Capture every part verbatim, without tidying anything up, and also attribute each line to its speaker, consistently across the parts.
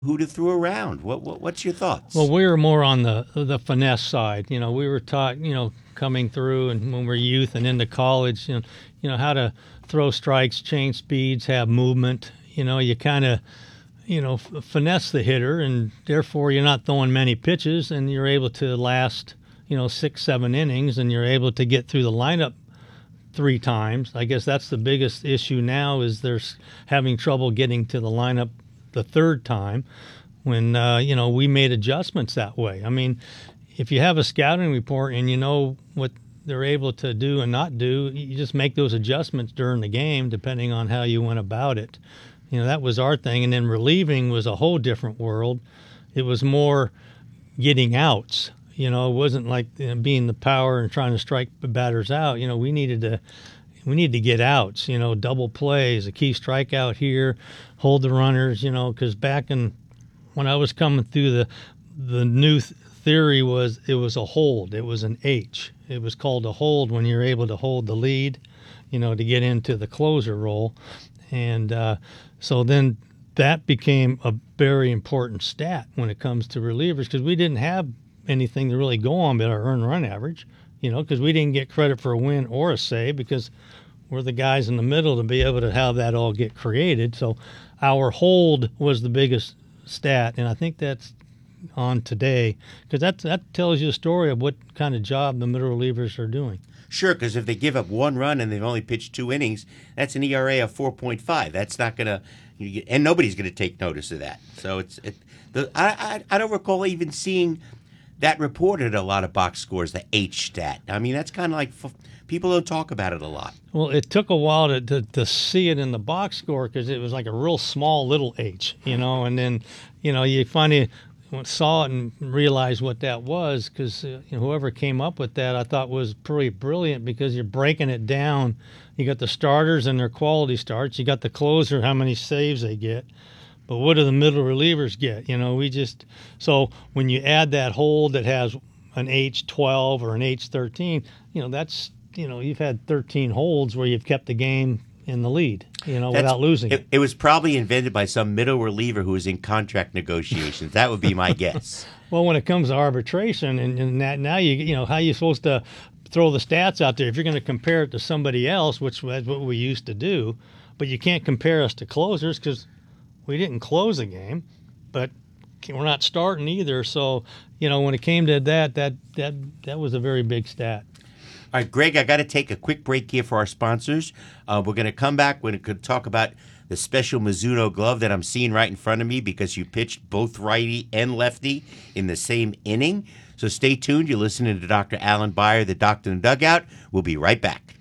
Speaker 1: who to throw around. What, what what's your thoughts?
Speaker 2: Well, we were more on the the finesse side. You know, we were taught, you know, coming through and when we were youth and into college, you know, you know how to throw strikes, change speeds, have movement. You know, you kind of, you know, f- finesse the hitter, and therefore you're not throwing many pitches, and you're able to last, you know, six, seven innings, and you're able to get through the lineup three times. I guess that's the biggest issue now, is they're having trouble getting to the lineup the third time when, uh, you know, we made adjustments that way. I mean, if you have a scouting report and you know what they're able to do and not do, you just make those adjustments during the game depending on how you went about it. You know, that was our thing. And then relieving was a whole different world. It was more getting outs. You know, it wasn't like, you know, being the power and trying to strike the batters out. You know, we needed to we needed to get outs, you know, double plays, a key strikeout here, hold the runners, you know, because back in when I was coming through, the the new th- theory was it was a hold. It was an H. It was called a hold when you're able to hold the lead, you know, to get into the closer role. And uh, so then that became a very important stat when it comes to relievers, because we didn't have anything to really go on but our earned run average, you know, because we didn't get credit for a win or a save because we're the guys in the middle to be able to have that all get created. So our hold was the biggest stat, and I think that's on today, because that, that tells you a story of what kind of job the middle relievers are doing.
Speaker 1: Sure, because if they give up one run and they've only pitched two innings, that's an E R A of four point five. That's not going to, and nobody's going to take notice of that. So it's, it, the, I, I I don't recall even seeing that reported a lot of box scores, the H stat. I mean, that's kind of like, people don't talk about it a lot.
Speaker 2: Well, it took a while to, to, to see it in the box score because it was like a real small little H, you know, and then, you know, you finally saw it and realized what that was, because uh, you know, whoever came up with that I thought was pretty brilliant, because you're breaking it down. You got the starters and their quality starts. You got the closer, how many saves they get. But what do the middle relievers get? You know, we just – so when you add that hold that has an H twelve or an H thirteen, you know, that's – you know, you've had thirteen holds where you've kept the game in the lead, you know,
Speaker 1: That's,
Speaker 2: without losing
Speaker 1: it. It was probably invented by some middle reliever who was in contract negotiations. That would be my guess.
Speaker 2: Well, when it comes to arbitration and, and that, now you you know, how are you supposed to throw the stats out there if you're going to compare it to somebody else, which was what we used to do, but you can't compare us to closers because we didn't close the game, but we're not starting either. So, you know, when it came to that, that that that was a very big stat.
Speaker 1: All right, Greg, I got to take a quick break here for our sponsors. Uh, we're going to come back. We're going to talk about the special Mizuno glove that I'm seeing right in front of me because you pitched both righty and lefty in the same inning. So stay tuned. You're listening to Doctor Alan Beyer, the Doctor in the Dugout. We'll be right back.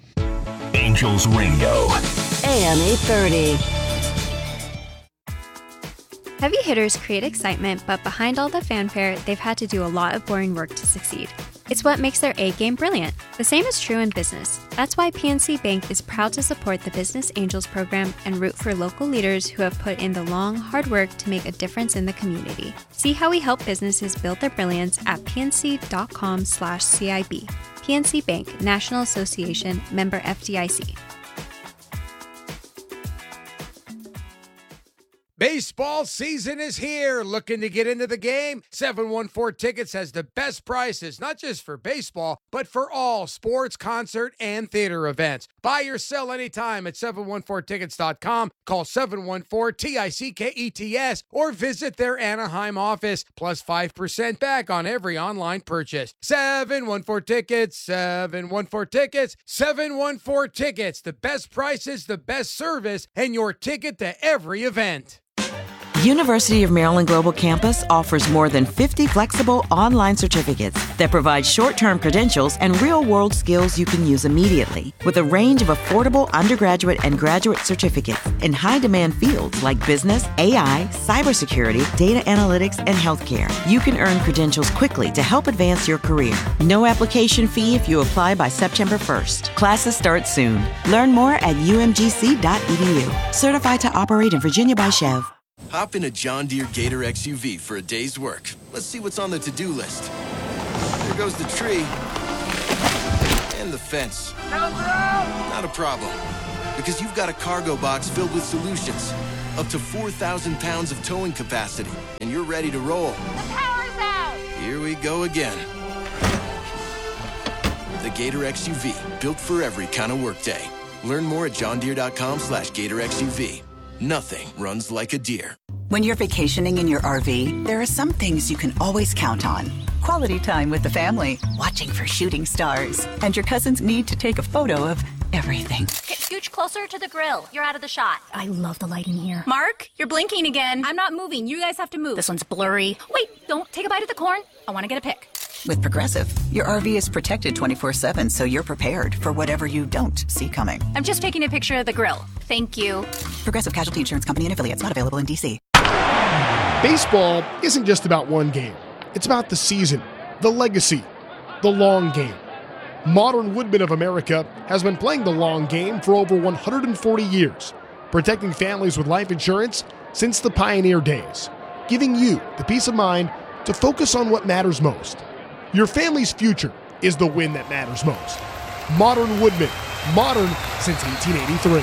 Speaker 3: Angels Radio.
Speaker 4: A M eight thirty.
Speaker 5: Heavy hitters create excitement, but behind all the fanfare, they've had to do a lot of boring work to succeed. It's what makes their A-game brilliant. The same is true in business. That's why P N C Bank is proud to support the Business Angels program and root for local leaders who have put in the long, hard work to make a difference in the community. See how we help businesses build their brilliance at pnc.com slash CIB. P N C Bank, National Association, member F D I C.
Speaker 6: Baseball season is here. Looking to get into the game? seven one four Tickets has the best prices, not just for baseball, but for all sports, concert, and theater events. Buy or sell anytime at seven one four tickets dot com. Call seven one four T I C K E T S or visit their Anaheim office. Plus five percent back on every online purchase. seven one four Tickets, seven one four Tickets, seven one four Tickets. The best prices, the best service, and your ticket to every event.
Speaker 7: University of Maryland Global Campus offers more than fifty flexible online certificates that provide short-term credentials and real-world skills you can use immediately. With a range of affordable undergraduate and graduate certificates in high-demand fields like business, A I, cybersecurity, data analytics, and healthcare, you can earn credentials quickly to help advance your career. No application fee if you apply by September first. Classes start soon. Learn more at u m g c dot e d u. Certified to operate in Virginia by Chev.
Speaker 8: Hop in a John Deere Gator X U V for a day's work. Let's see what's on the to-do list. There goes the tree. And the fence. Not a problem. Because you've got a cargo box filled with solutions. up to four thousand pounds of towing capacity, and you're ready to roll.
Speaker 9: The power's out!
Speaker 8: Here we go again. The Gator X U V, built for every kind of workday. Learn more at johndeere.com slash Gator X U V. Nothing runs like a deer.
Speaker 10: When you're vacationing in your R V, there are some things you can always count on. Quality time with the family, watching for shooting stars, and your cousin's need to take a photo of everything.
Speaker 9: Get scooch closer to the grill. You're out of the shot.
Speaker 11: I love the lighting here.
Speaker 9: Mark, you're blinking again.
Speaker 11: I'm not moving. You guys have to move.
Speaker 9: This one's blurry. Wait, don't take a bite of the corn. I want to get a pic.
Speaker 10: With Progressive, your R V is protected twenty-four seven, so you're prepared for whatever you don't see coming.
Speaker 9: I'm just taking a picture of the grill. Thank you.
Speaker 10: Progressive Casualty Insurance Company and affiliates, not available in D C.
Speaker 12: Baseball isn't just about one game. It's about the season, the legacy, the long game. Modern Woodmen of America has been playing the long game for over one hundred forty years, protecting families with life insurance since the pioneer days, giving you the peace of mind to focus on what matters most. Your family's future is the win that matters most. Modern Woodmen, modern since eighteen eighty-three.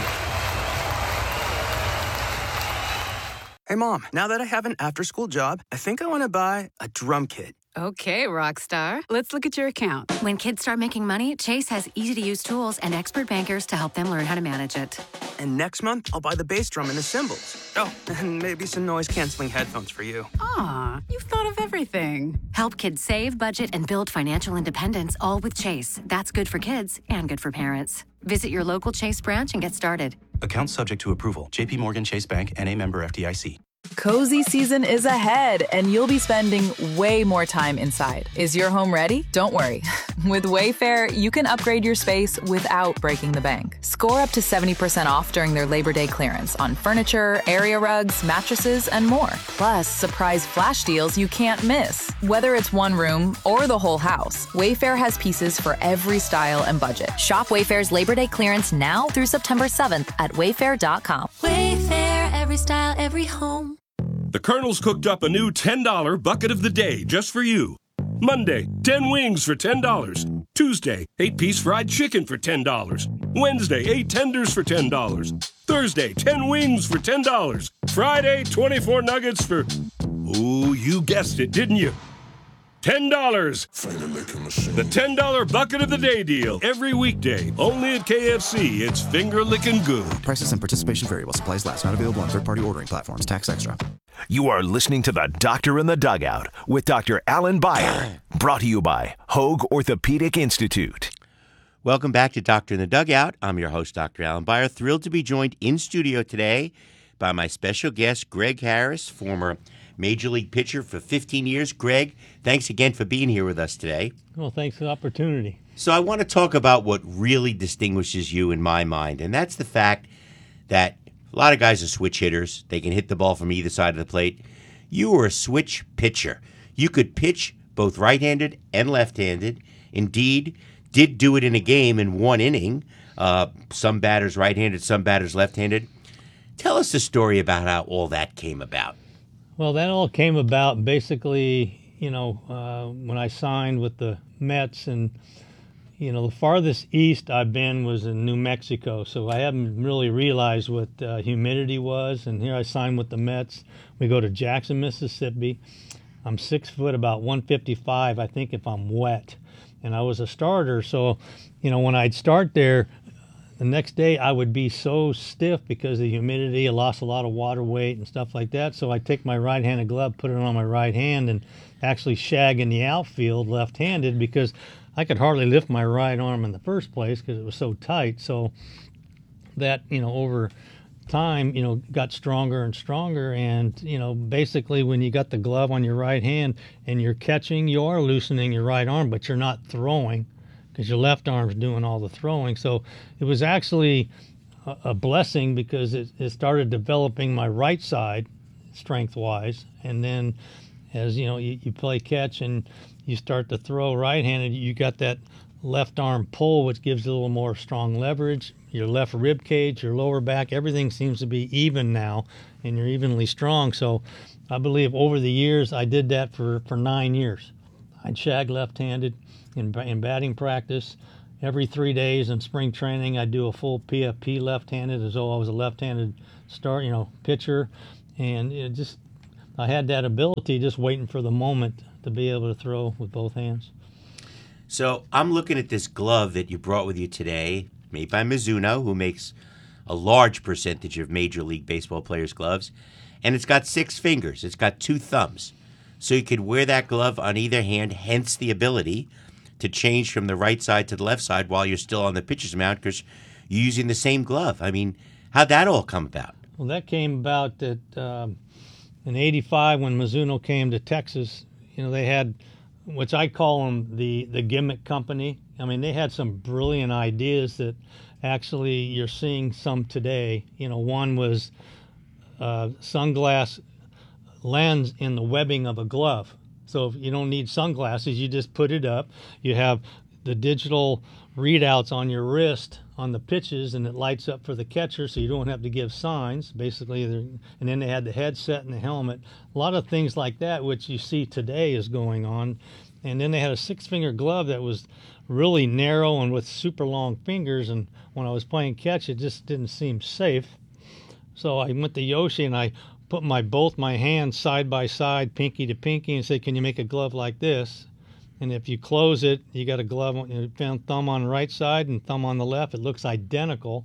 Speaker 13: Hey, Mom, now that I have an after-school job, I think I want to buy a drum kit.
Speaker 14: Okay, Rockstar. Let's look at your account.
Speaker 15: When kids start making money, Chase has easy-to-use tools and expert bankers to help them learn how to manage it.
Speaker 13: And next month, I'll buy the bass drum and the cymbals. Oh, and maybe some noise-canceling headphones for you.
Speaker 14: Aw, you've thought of everything.
Speaker 15: Help kids save, budget, and build financial independence, all with Chase. That's good for kids and good for parents. Visit your local Chase branch and get started.
Speaker 16: Account subject to approval. J P Morgan Chase Bank, N A member F D I C.
Speaker 17: Cozy season is ahead, and you'll be spending way more time inside. Is your home ready? Don't worry. With Wayfair, you can upgrade your space without breaking the bank. Score up to seventy percent off during their Labor Day clearance on furniture, area rugs, mattresses, and more. Plus, surprise flash deals you can't miss. Whether it's one room or the whole house, Wayfair has pieces for every style and budget.
Speaker 18: Shop Wayfair's Labor Day clearance now through September seventh at wayfair dot com.
Speaker 19: Wayfair, every style, every home.
Speaker 20: The Colonel's cooked up a new ten dollar bucket of the day just for you. Monday, ten wings for ten dollars. Tuesday, eight piece fried chicken for ten dollars. Wednesday, eight tenders for ten dollars. Thursday, ten wings for ten dollars. Friday, twenty-four nuggets for... Ooh, you guessed it, didn't you? ten dollars. The ten dollar bucket of the day deal. Every weekday. Only at K F C. It's finger-licking good.
Speaker 21: Prices and participation vary while supplies last. Not available on third-party ordering platforms. Tax extra.
Speaker 3: You are listening to The Doctor in the Dugout with Doctor Alan Beyer. Brought to you by Hoag Orthopedic Institute.
Speaker 1: Welcome back to Doctor in the Dugout. I'm your host, Doctor Alan Beyer. Thrilled to be joined in studio today by my special guest, Greg Harris, former Major League pitcher for fifteen years. Greg, thanks again for being here with us today.
Speaker 2: Well, thanks for the opportunity.
Speaker 1: So I want to talk about what really distinguishes you in my mind, and that's the fact that a lot of guys are switch hitters. They can hit the ball from either side of the plate. You were a switch pitcher. You could pitch both right-handed and left-handed. Indeed, did do it in a game in one inning. Uh, some batters right-handed, some batters left-handed. Tell us the story about how all that came about.
Speaker 2: Well, that all came about basically, you know, uh, when I signed with the Mets, and, you know, the farthest east I've been was in New Mexico, so I haven't really realized what uh, humidity was, and here I signed with the Mets. We go to Jackson, Mississippi. I'm six foot, about one fifty-five, I think, if I'm wet, and I was a starter, so, you know, when I'd start there, the next day I would be so stiff because of the humidity. I lost a lot of water weight and stuff like that. So I take my right-handed glove, put it on my right hand, and actually shag in the outfield left-handed because I could hardly lift my right arm in the first place because it was so tight. So that, you know, over time, you know, got stronger and stronger. And, you know, basically when you got the glove on your right hand and you're catching, you are loosening your right arm, but you're not throwing, because your left arm's doing all the throwing. So it was actually a, a blessing because it, it started developing my right side strength-wise. And then as, you know, you, you play catch and you start to throw right-handed, you got that left arm pull, which gives you a little more strong leverage. Your left rib cage, your lower back, everything seems to be even now, and you're evenly strong. So I believe over the years I did that for, for nine years. I'd shag left-handed in, in batting practice, every three days in spring training, I do a full P F P left-handed as though I was a left-handed start, you know, pitcher, and it just I had that ability, just waiting for the moment to be able to throw with both hands.
Speaker 1: So I'm looking at this glove that you brought with you today, made by Mizuno, who makes a large percentage of Major League Baseball players' gloves, and it's got six fingers. It's got two thumbs. So you could wear that glove on either hand, hence the ability to change from the right side to the left side while you're still on the pitcher's mound because you're using the same glove. I mean, how'd that all come about?
Speaker 2: Well, that came about that um, in eighty-five when Mizuno came to Texas, you know, they had, which I call them the, the gimmick company. I mean, they had some brilliant ideas that actually you're seeing some today. You know, one was uh, sunglass lens in the webbing of a glove. So if you don't need sunglasses, you just put it up. You have the digital readouts on your wrist on the pitches, and it lights up for the catcher, so you don't have to give signs, basically. And then they had the headset and the helmet. A lot of things like that, which you see today is going on. And then they had a six-finger glove that was really narrow and with super long fingers, and when I was playing catch, it just didn't seem safe. So I went to Yoshi, and I put my both my hands side by side, pinky to pinky, and say, can you make a glove like this? And if you close it, you got a glove, on, you know, thumb on the right side and thumb on the left. It looks identical.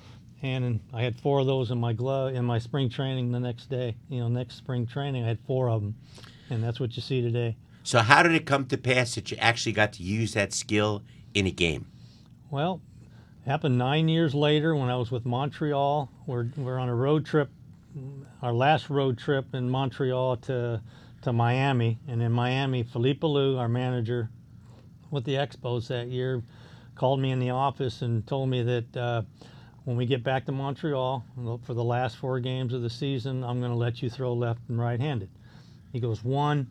Speaker 2: And I had four of those in my glove in my spring training the next day. You know, next spring training, I had four of them. And that's what you see today.
Speaker 1: So how did it come to pass that you actually got to use that skill in a game?
Speaker 2: Well, it happened nine years later when I was with Montreal. We're, we're on a road trip, our last road trip in Montreal to to Miami. And in Miami, Philippe Alou, our manager with the Expos that year, called me in the office and told me that uh, when we get back to Montreal for the last four games of the season, I'm going to let you throw left and right-handed. He goes, one,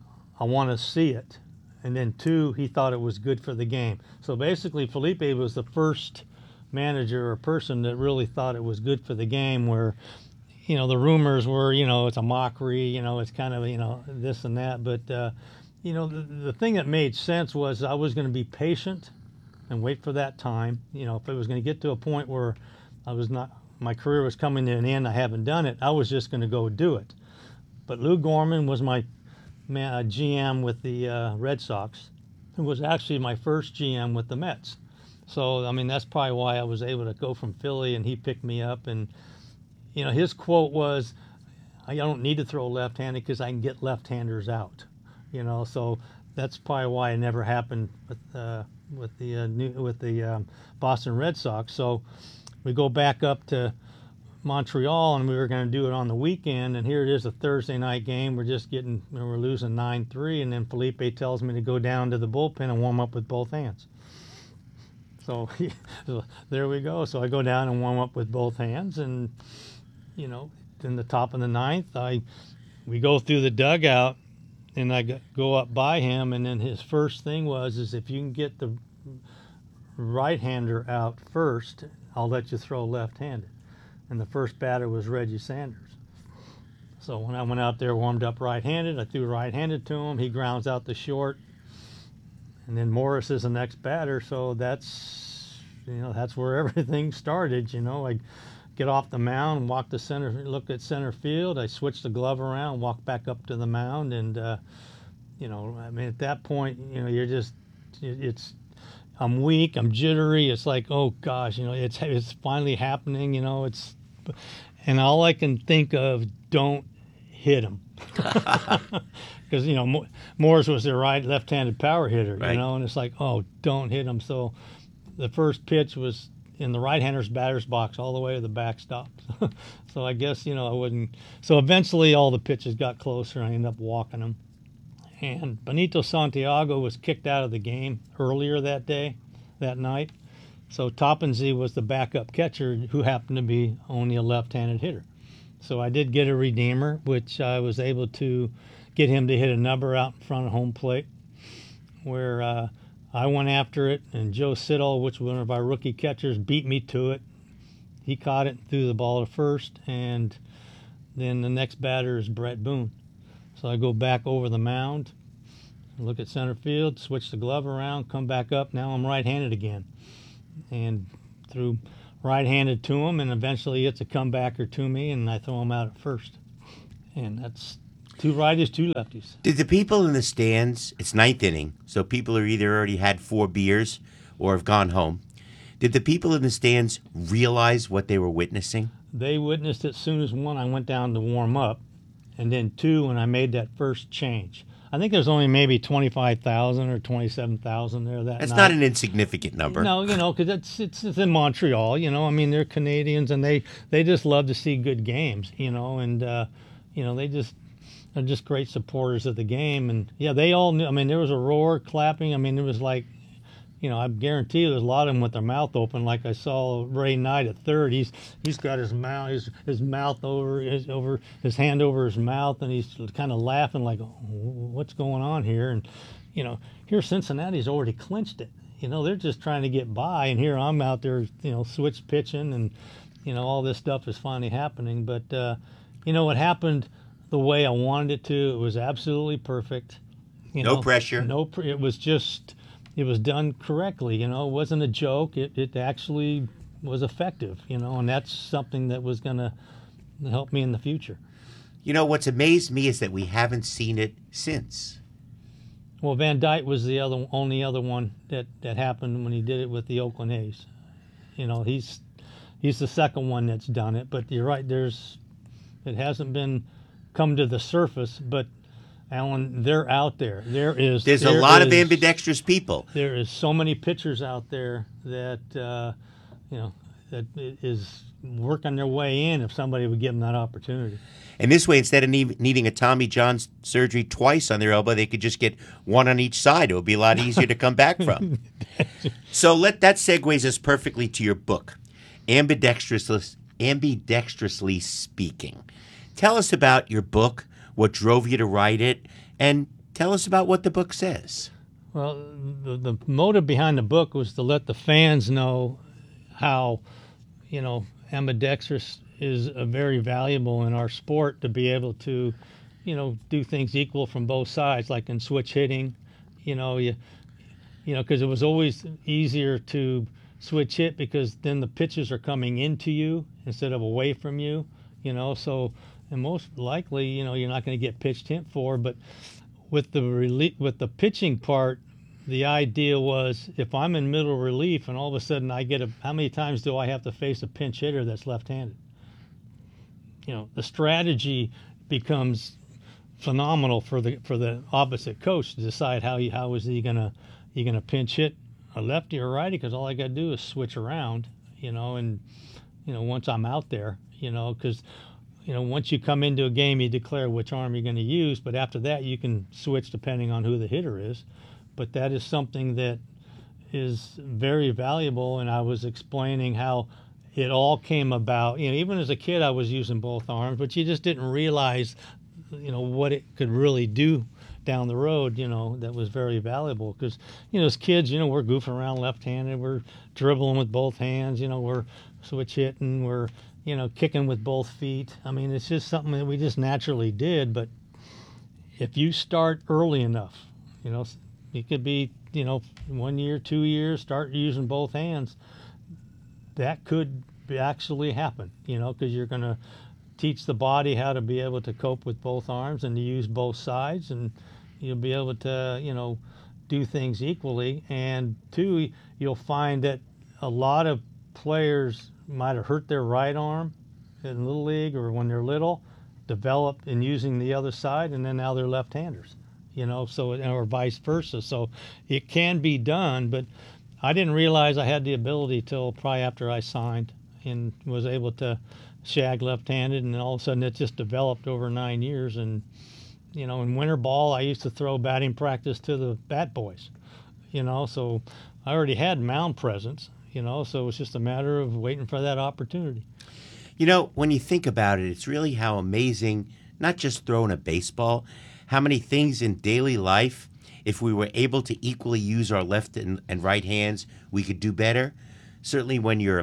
Speaker 2: I want to see it. And then two, he thought it was good for the game. So basically, Felipe was the first manager or person that really thought it was good for the game, where, you know, the rumors were, you know, it's a mockery, you know, it's kind of, you know, this and that. But, uh, you know, the, the thing that made sense was I was going to be patient and wait for that time. You know, if it was going to get to a point where I was not, my career was coming to an end, I haven't done it, I was just going to go do it. But Lou Gorman was my man, uh, G M with the uh, Red Sox, who was actually my first G M with the Mets. So, I mean, that's probably why I was able to go from Philly, and he picked me up. And, you know, his quote was, I don't need to throw left-handed because I can get left-handers out. You know, so that's probably why it never happened with uh, with the uh, new, with the um, Boston Red Sox. So we go back up to Montreal, and we were going to do it on the weekend, and here it is, a Thursday night game. We're just getting, you know, we're losing nine three, and then Felipe tells me to go down to the bullpen and warm up with both hands. So, so there we go. So I go down and warm up with both hands, and, you know, in the top of the ninth, I we go through the dugout, and I go up by him, and then his first thing was, is if you can get the right-hander out first, I'll let you throw left-handed. And the first batter was Reggie Sanders. So when I went out there, warmed up right-handed, I threw right-handed to him. He grounds out the short, and then Morris is the next batter. So that's, you know, that's where everything started. You know, I get off the mound, walk to center, look at center field. I switch the glove around, walk back up to the mound, and uh, you know, I mean, at that point, you know, you're just, it's, I'm weak, I'm jittery. It's like, oh gosh, you know, it's it's finally happening. You know, it's, and all I can think of, don't hit him, because you know, Morris was their right left-handed power hitter. Right. You know, and it's like, oh, don't hit him. So the first pitch was in the right-hander's batter's box all the way to the backstop. So I guess, you know, I wouldn't. So eventually all the pitches got closer, and I ended up walking them. And Benito Santiago was kicked out of the game earlier that day, that night. So Toppensee was the backup catcher, who happened to be only a left-handed hitter. So I did get a redeemer, which I was able to get him to hit a number out in front of home plate, where uh, I went after it, and Joe Siddall, which was one of our rookie catchers, beat me to it. He caught it and threw the ball to first, and then the next batter is Brett Boone. So I go back over the mound. look at center field, switch the glove around, come back up. Now I'm right-handed again. And threw right-handed to him, and eventually it's a comebacker to me, and I throw him out at first. And that's two righties, two lefties.
Speaker 1: Did the people in the stands, it's ninth inning, so people are either already had four beers or have gone home. Did the people in the stands realize what they were witnessing?
Speaker 2: They witnessed it as soon as, one, I went down to warm up, and then two, when I made that first change. I think there's only maybe twenty-five thousand or twenty-seven thousand there that
Speaker 1: That's
Speaker 2: night.
Speaker 1: not an insignificant number.
Speaker 2: No, you know, because it's, it's it's in Montreal. You know, I mean, they're Canadians, and they, they just love to see good games. You know, and uh, you know they just they're just great supporters of the game. And yeah, they all knew. I mean, there was a roar, clapping. I mean, it was like, you know, I guarantee you there's a lot of them with their mouth open. Like I saw Ray Knight at third. He's he's got his mouth his, his mouth over his over his hand over his mouth, and he's kind of laughing like, what's going on here? And you know, here Cincinnati's already clinched it. You know, they're just trying to get by, and here I'm out there, you know, switch pitching, and you know, all this stuff is finally happening. But uh, you know, it happened the way I wanted it to. It was absolutely perfect. You
Speaker 1: no
Speaker 2: know,
Speaker 1: pressure.
Speaker 2: No, pr- it was just. It was done correctly, you know. It wasn't a joke. It it actually was effective, you know, and that's something that was going to help me in the future.
Speaker 1: You know, what's amazed me is that we haven't seen it since.
Speaker 2: Well, Van Dyke was the other only other one that, that happened when he did it with the Oakland A's. You know, he's he's the second one that's done it, but you're right. There's it hasn't been come to the surface, but Alan, they're out there. There is.
Speaker 1: There's
Speaker 2: there
Speaker 1: a lot
Speaker 2: is,
Speaker 1: of ambidextrous people.
Speaker 2: There is so many pitchers out there that uh, you know that is working their way in if somebody would give them that opportunity.
Speaker 1: And this way, instead of need, needing a Tommy John surgery twice on their elbow, they could just get one on each side. It would be a lot easier to come back from. So let that segues us perfectly to your book, Ambidextrous, Ambidextrously Speaking. Tell us about your book. What drove you to write it, and tell us about what the book says.
Speaker 2: Well, the, the motive behind the book was to let the fans know how, you know, ambidextrous is a very valuable in our sport to be able to, you know, do things equal from both sides, like in switch hitting, you know, you, you know, because it was always easier to switch hit because then the pitches are coming into you instead of away from you, you know, so. And most likely, you know, you're not going to get pitched hit for. But with the relie- with the pitching part, the idea was if I'm in middle relief and all of a sudden I get a, how many times do I have to face a pinch hitter that's left-handed? You know, the strategy becomes phenomenal for the for the opposite coach to decide how he, how is he gonna he gonna pinch hit a lefty or righty, because all I got to do is switch around, you know, and you know once I'm out there, you know, because. You know, once you come into a game, you declare which arm you're going to use, but after that, you can switch depending on who the hitter is. But that is something that is very valuable, and I was explaining how it all came about. You know, even as a kid, I was using both arms, but you just didn't realize, you know, what it could really do down the road, you know, that was very valuable. Because, you know, as kids, you know, we're goofing around left-handed, we're dribbling with both hands, you know, we're switch hitting, we're you know, kicking with both feet. I mean, it's just something that we just naturally did. But if you start early enough, you know, it could be, you know, one year, two years, start using both hands. That could actually happen, you know, because you're going to teach the body how to be able to cope with both arms and to use both sides. And you'll be able to, you know, do things equally. And two, you'll find that a lot of players might have hurt their right arm in Little League or when they're little, develop in using the other side, and then now they're left-handers, you know, so or vice versa. So it can be done, but I didn't realize I had the ability till probably after I signed and was able to shag left-handed, and then all of a sudden it just developed over nine years. And, you know, in winter ball, I used to throw batting practice to the bat boys, you know, so I already had mound presence. You know, so it was just a matter of waiting for that opportunity.
Speaker 1: You know, when you think about it, it's really how amazing, not just throwing a baseball, how many things in daily life, if we were able to equally use our left and, and right hands, we could do better. Certainly when you're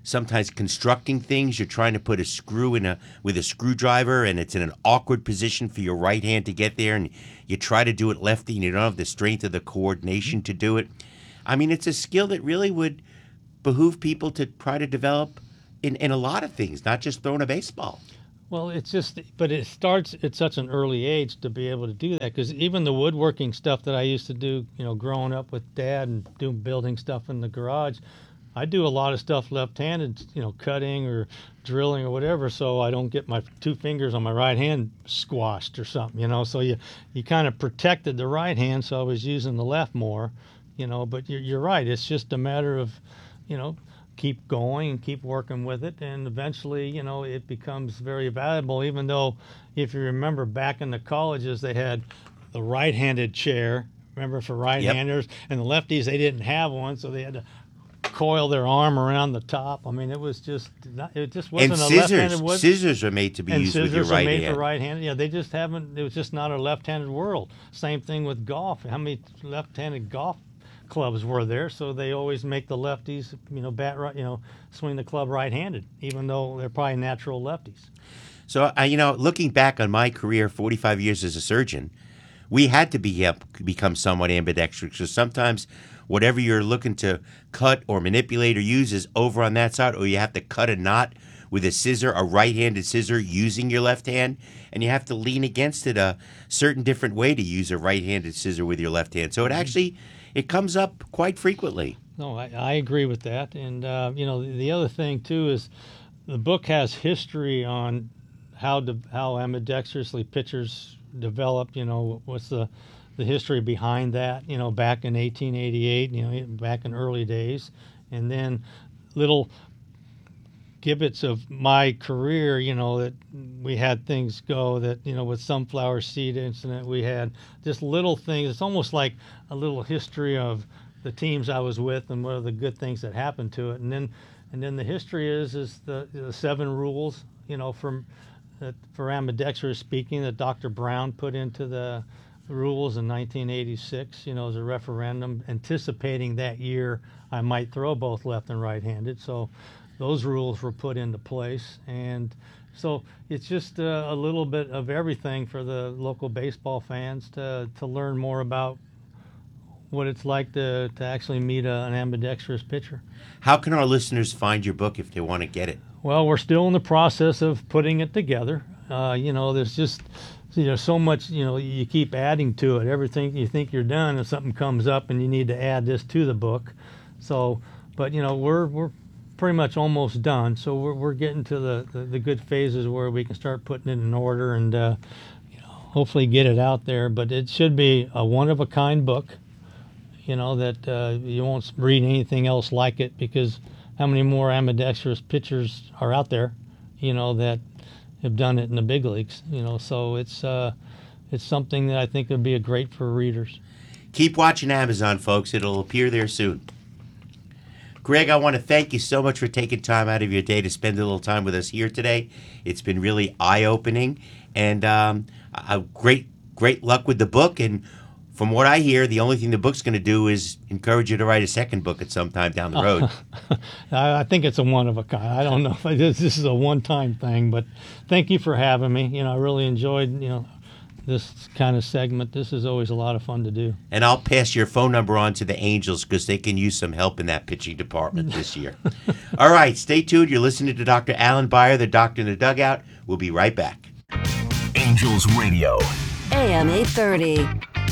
Speaker 1: sometimes constructing things. You're trying to put a screw in a with a screwdriver, and it's in an awkward position for your right hand to get there, and you try to do it lefty, and you don't have the strength of the coordination to do it. I mean, it's a skill that really would behoove people to try to develop in, in a lot of things, not just throwing a baseball.
Speaker 2: Well, it's just, but it starts at such an early age to be able to do that, because even the woodworking stuff that I used to do, you know, growing up with Dad and doing building stuff in the garage, I do a lot of stuff left-handed, you know, cutting or drilling or whatever, so I don't get my two fingers on my right hand squashed or something, you know. So you, you kind of protected the right hand, so I was using the left more, you know. But you're, you're right, it's just a matter of, you know, keep going and keep working with it, and eventually, you know, it becomes very valuable, even though if you remember back in the colleges, they had the right-handed chair, remember, for right-handers, yep. And the lefties, they didn't have one, so they had to coil their arm around the top. I mean, it was just not, it just wasn't
Speaker 1: and
Speaker 2: a
Speaker 1: scissors.
Speaker 2: left-handed wood.
Speaker 1: Scissors are made to be
Speaker 2: and
Speaker 1: used with your
Speaker 2: scissors
Speaker 1: right
Speaker 2: are made
Speaker 1: hand.
Speaker 2: for right-handed. Yeah, they just haven't. It was just not a left-handed world. Same thing with golf. How many left-handed golf clubs were there? So they always make the lefties, you know, bat right, you know, swing the club right-handed, even though they're probably natural lefties.
Speaker 1: So, uh, you know, looking back on my career, forty-five years as a surgeon, we had to be uh, become somewhat ambidextrous. So sometimes whatever you're looking to cut or manipulate or use is over on that side, or you have to cut a knot with a scissor, a right-handed scissor, using your left hand, and you have to lean against it a certain different way to use a right-handed scissor with your left hand. So it actually, it comes up quite frequently.
Speaker 2: No, I, I agree with that. And, uh, you know, the, the other thing, too, is the book has history on how de- how ambidextrously pitchers develop, you know, what's the the history behind that, you know, back in eighteen eighty-eight, you know, back in early days. And then little gibbets of my career, you know, that we had things go that, you know, with sunflower seed incident, we had just little things. It's almost like a little history of the teams I was with and what are the good things that happened to it. And then and then the history is is the, the seven rules, you know, from that for ambidextrous speaking that Doctor Brown put into the rules in nineteen eighty-six, you know, as a referendum, anticipating that year I might throw both left and right-handed. So those rules were put into place. And so it's just a, a little bit of everything for the local baseball fans to, to learn more about what it's like to, to actually meet a, an ambidextrous pitcher.
Speaker 1: How can our listeners find your book if they want to get it?
Speaker 2: Well, we're still in the process of putting it together. Uh, you know, there's just you know so much. You know, you keep adding to it. Everything you think you're done, and something comes up, and you need to add this to the book. So, but you know, we're we're pretty much almost done. So we're we're getting to the, the, the good phases where we can start putting it in order and uh, you know, hopefully get it out there. But it should be a one of a kind book. You know that uh, you won't read anything else like it, because how many more ambidextrous pitchers are out there, you know, that have done it in the big leagues, you know, so it's uh, it's something that I think would be a great for readers.
Speaker 1: Keep watching Amazon, folks. It'll appear there soon. Greg, I want to thank you so much for taking time out of your day to spend a little time with us here today. It's been really eye-opening, and um, a great, great luck with the book. And from what I hear, the only thing the book's going to do is encourage you to write a second book at some time down the road.
Speaker 2: I think it's a one of a kind. I don't know if this, this is a one-time thing, but thank you for having me. You know, I really enjoyed, you know, this kind of segment. This is always a lot of fun to do.
Speaker 1: And I'll pass your phone number on to the Angels because they can use some help in that pitching department this year. All right, stay tuned. You're listening to Doctor Alan Beyer, the Doctor in the Dugout. We'll be right back.
Speaker 3: Angels Radio.
Speaker 4: A M eight thirty.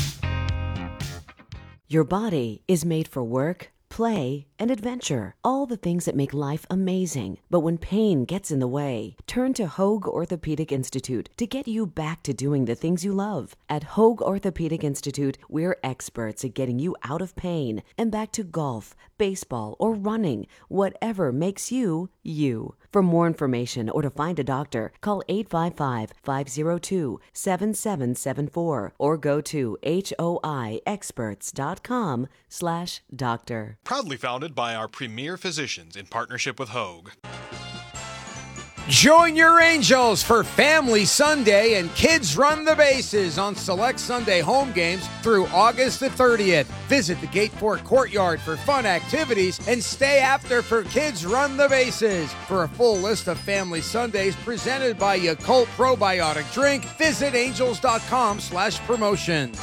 Speaker 22: Your body is made for work, play, and adventure. All the things that make life amazing. But when pain gets in the way, turn to Hoag Orthopedic Institute to get you back to doing the things you love. At Hoag Orthopedic Institute, we're experts at getting you out of pain and back to golf, baseball, or running, whatever makes you, you. For more information or to find a doctor, call eight five five, five zero two, seven seven seven four or go to hoiexperts.com slash doctor.
Speaker 23: Proudly founded by our premier physicians in partnership with Hoag.
Speaker 5: Join your Angels for Family Sunday and Kids Run the Bases on select Sunday home games through August the thirtieth. Visit the Gateport Courtyard for fun activities and stay after for Kids Run the Bases. For a full list of Family Sundays presented by Yakult Probiotic Drink, visit angels.com slash promotions.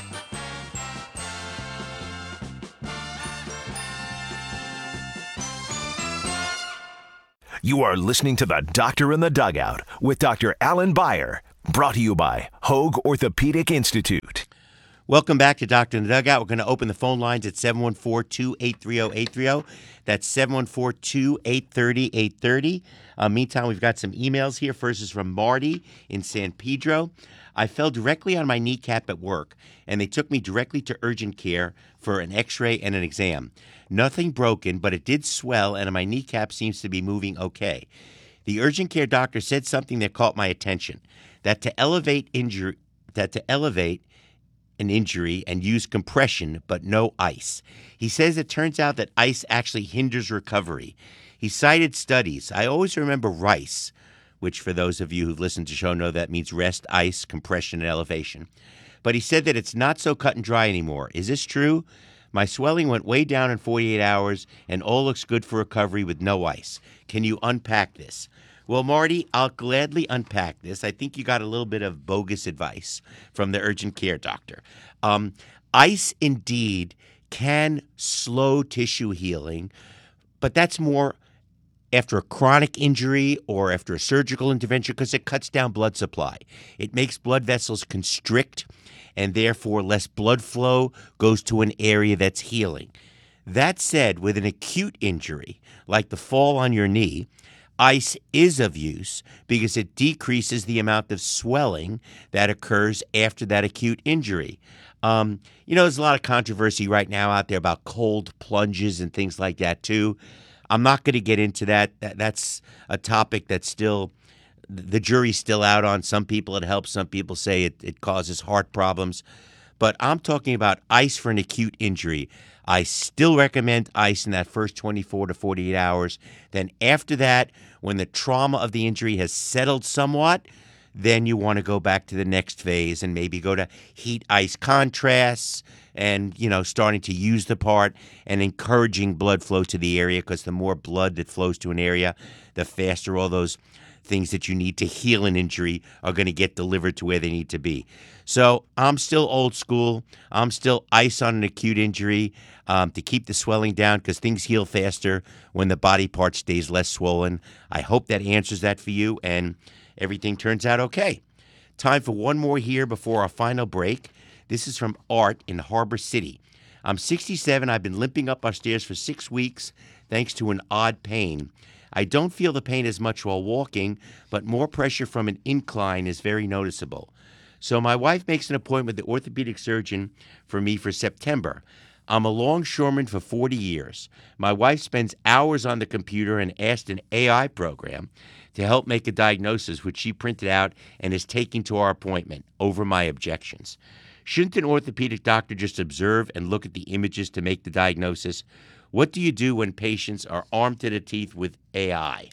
Speaker 3: You are listening to The Doctor in the Dugout with Doctor Alan Beyer, brought to you by Hoag Orthopedic Institute.
Speaker 1: Welcome back to Doctor in the Dugout. We're going to open the phone lines at seven one four, two eight three zero, eight three zero. That's seven one four, two eight three zero, eight three zero. Uh, meantime, we've got some emails here. First is from Marty in San Pedro. I fell directly on my kneecap at work, and they took me directly to urgent care for an x-ray and an exam. Nothing broken, but it did swell, and my kneecap seems to be moving okay. The urgent care doctor said something that caught my attention, that to elevate injury, that to elevate an injury and use compression, but no ice. He says it turns out that ice actually hinders recovery. He cited studies. I always remember RICE, which for those of you who've listened to the show know that means rest, ice, compression, and elevation. But he said that it's not so cut and dry anymore. Is this true? My swelling went way down in forty-eight hours, and all looks good for recovery with no ice. Can you unpack this? Well, Marty, I'll gladly unpack this. I think you got a little bit of bogus advice from the urgent care doctor. Um, ice indeed can slow tissue healing, but that's more after a chronic injury or after a surgical intervention because it cuts down blood supply. It makes blood vessels constrict, and therefore less blood flow goes to an area that's healing. That said, with an acute injury, like the fall on your knee, ice is of use because it decreases the amount of swelling that occurs after that acute injury. Um, you know, there's a lot of controversy right now out there about cold plunges and things like that, too. I'm not going to get into that. that. That's a topic that's still, the jury's still out on. Some people it helps. Some people say it, it causes heart problems. But I'm talking about ice for an acute injury. I still recommend ice in that first twenty-four to forty-eight hours. Then after that, when the trauma of the injury has settled somewhat, then you want to go back to the next phase and maybe go to heat ice contrasts and, you know, starting to use the part and encouraging blood flow to the area, because the more blood that flows to an area, the faster all those things that you need to heal an injury are going to get delivered to where they need to be. So I'm still old school. I'm still ice on an acute injury um, to keep the swelling down, because things heal faster when the body part stays less swollen. I hope that answers that for you and everything turns out okay. Time for one more here before our final break. This is from Art in Harbor City. I'm sixty-seven. I've been limping up our stairs for six weeks thanks to an odd pain. I don't feel the pain as much while walking, but more pressure from an incline is very noticeable. So my wife makes an appointment with the orthopedic surgeon for me for September. I'm a longshoreman for forty years. My wife spends hours on the computer and asked an A I program to help make a diagnosis, which she printed out and is taking to our appointment over my objections. Shouldn't an orthopedic doctor just observe and look at the images to make the diagnosis? What do you do when patients are armed to the teeth with A I?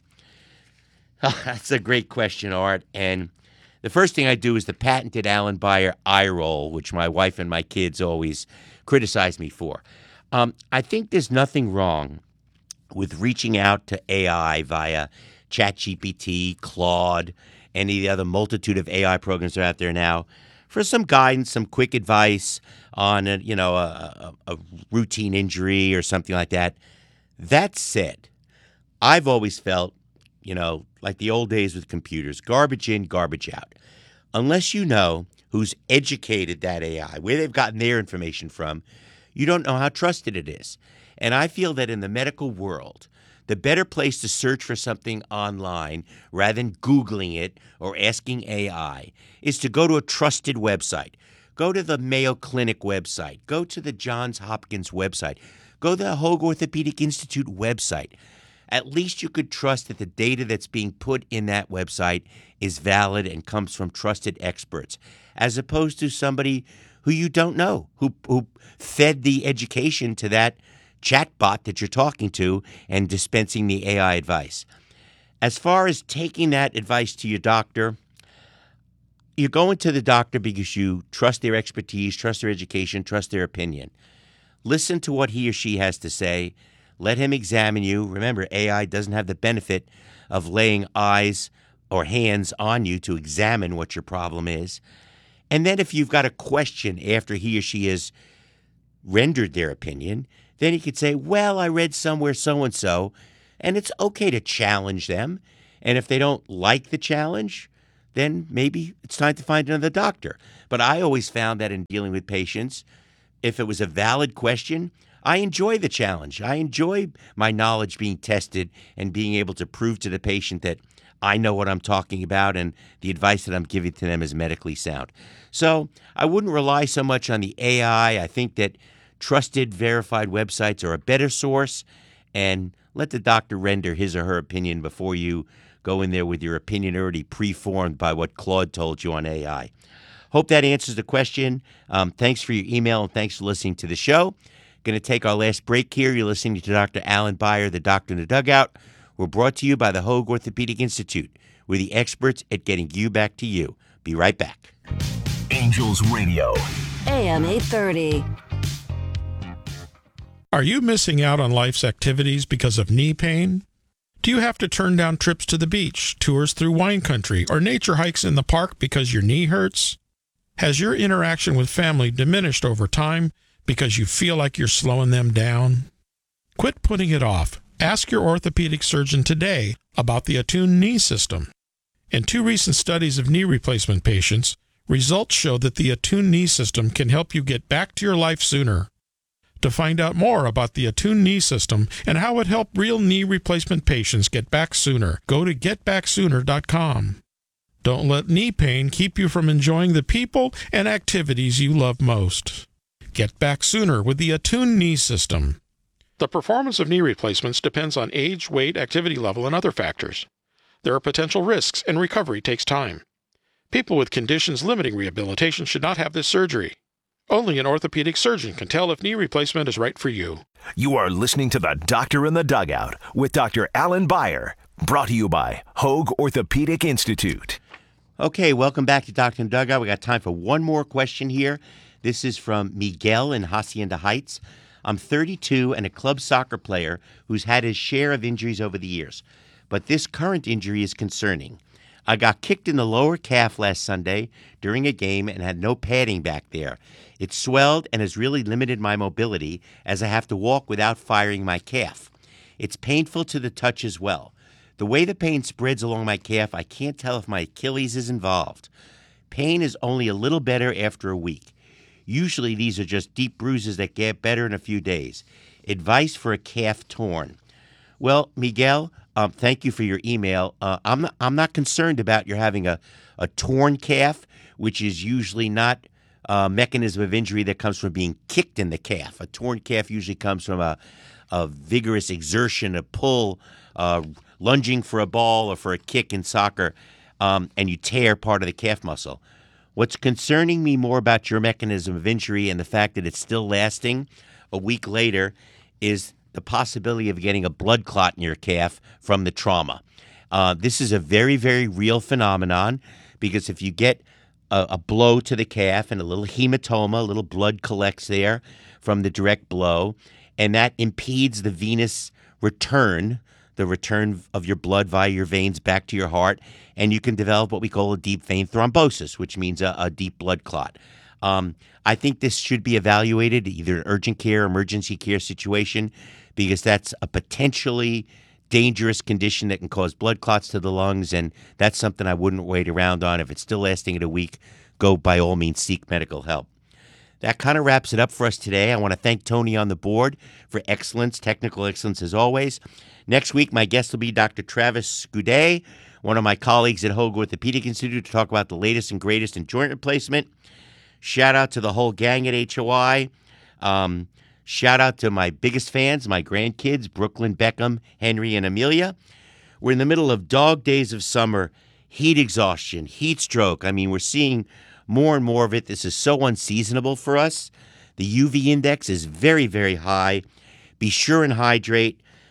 Speaker 1: That's a great question, Art. And the first thing I do is the patented Alan Beyer eye roll, which my wife and my kids always criticize me for. Um, I think there's nothing wrong with reaching out to A I via ChatGPT, Claude, any of the other multitude of A I programs that are out there now for some guidance, some quick advice on a, you know, a, a, a routine injury or something like that. That said, I've always felt, you know, like the old days with computers, garbage in, garbage out. Unless you know who's educated that A I, where they've gotten their information from, you don't know how trusted it is. And I feel that in the medical world, the better place to search for something online rather than Googling it or asking A I is to go to a trusted website. Go to the Mayo Clinic website. Go to the Johns Hopkins website. Go to the Hoag Orthopedic Institute website. At least you could trust that the data that's being put in that website is valid and comes from trusted experts, as opposed to somebody who you don't know, who who fed the education to that chatbot that you're talking to and dispensing the A I advice. as far as taking that advice to your doctor, you're going to the doctor because you trust their expertise, trust their education, trust their opinion. Listen to what he or she has to say. Let him examine you. Remember, A I doesn't have the benefit of laying eyes or hands on you to examine what your problem is. And then if you've got a question after he or she has rendered their opinion, then you could say, well, I read somewhere so-and-so, and it's okay to challenge them. And if they don't like the challenge, then maybe it's time to find another doctor. But I always found that in dealing with patients, if it was a valid question, I enjoy the challenge. I enjoy my knowledge being tested and being able to prove to the patient that I know what I'm talking about and the advice that I'm giving to them is medically sound. So I wouldn't rely so much on the A I. I think that trusted, verified websites are a better source, and let the doctor render his or her opinion before you go in there with your opinion already preformed by what Claude told you on A I. Hope that answers the question. Um, thanks for your email and thanks for listening to the show. Going to take our last break here. You're listening to Doctor Alan Beyer, the Doctor in the Dugout. We're brought to you by the Hoag Orthopedic Institute. We're the experts at getting you back to you. Be right back.
Speaker 3: Angels Radio.
Speaker 4: A M eight thirty.
Speaker 6: Are you missing out on life's activities because of knee pain? Do you have to turn down trips to the beach, tours through wine country, or nature hikes in the park because your knee hurts? Has your interaction with family diminished over time because you feel like you're slowing them down? Quit putting it off. Ask your orthopedic surgeon today about the Attune Knee System. In two recent studies of knee replacement patients, results show that the Attune Knee System can help you get back to your life sooner. To find out more about the Attune Knee System and how it helped real knee replacement patients get back sooner, go to get back sooner dot com. Don't let knee pain keep you from enjoying the people and activities you love most. Get back sooner with the Attune Knee System. The performance of knee replacements depends on age, weight, activity level, and other factors. There are potential risks, and recovery takes time. People with conditions limiting rehabilitation should not have this surgery. Only an orthopedic surgeon can tell if knee replacement is right for you.
Speaker 3: You are listening to The Doctor in the Dugout with Doctor Alan Beyer, brought to you by Hoag Orthopedic Institute.
Speaker 1: Okay, welcome back to Doctor in the Dugout. We got time for one more question here. This is from Miguel in Hacienda Heights. I'm thirty-two and a club soccer player who's had his share of injuries over the years, but this current injury is concerning. I got kicked in the lower calf last Sunday during a game and had no padding back there. It swelled and has really limited my mobility as I have to walk without firing my calf. It's painful to the touch as well. The way the pain spreads along my calf, I can't tell if my Achilles is involved. Pain is only a little better after a week. Usually these are just deep bruises that get better in a few days. Advice for a calf torn. Well, Miguel, um, thank you for your email. Uh, I'm not, I'm not concerned about your having a, a torn calf, which is usually not a mechanism of injury that comes from being kicked in the calf. A torn calf usually comes from a, a vigorous exertion, a pull, uh, lunging for a ball or for a kick in soccer, um, and you tear part of the calf muscle. What's concerning me more about your mechanism of injury and the fact that it's still lasting a week later is the possibility of getting a blood clot in your calf from the trauma. Uh, this is a very, very real phenomenon because if you get a, a blow to the calf and a little hematoma, a little blood collects there from the direct blow, and that impedes the venous return, the return of your blood via your veins back to your heart, and you can develop what we call a deep vein thrombosis, which means a, a deep blood clot. Um, I think this should be evaluated, either an urgent care, emergency care situation, because that's a potentially dangerous condition that can cause blood clots to the lungs, and that's something I wouldn't wait around on. If it's still lasting at a week, go by all means seek medical help. That kind of wraps it up for us today. I want to thank Tony on the board for excellence, technical excellence as always. Next week, my guest will be Doctor Travis Goudet, one of my colleagues at Hoag Orthopedic Institute, to talk about the latest and greatest in joint replacement. Shout out to the whole gang at H O I. Um, shout out to my biggest fans, my grandkids, Brooklyn, Beckham, Henry, and Amelia. We're in the middle of dog days of summer, heat exhaustion, heat stroke. I mean, we're seeing more and more of it. This is so unseasonable for us. The U V index is very, very high. Be sure and hydrate.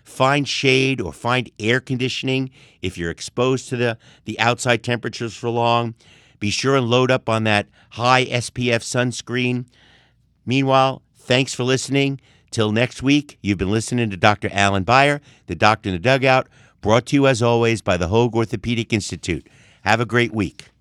Speaker 1: find shade or find air conditioning if you're exposed to the, the outside temperatures for long. Be sure and load up on that high S P F sunscreen. Meanwhile, thanks for listening. Till next week, you've been listening to Doctor Alan Beyer, the Doctor in the Dugout, brought to you as always by the Hoag Orthopedic Institute. Have a great week.